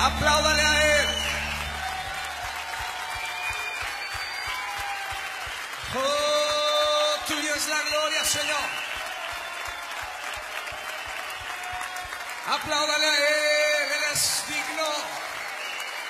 Apláudale a Él. Oh, tuya es la gloria, Señor. Apláudale a Él, Él es digno.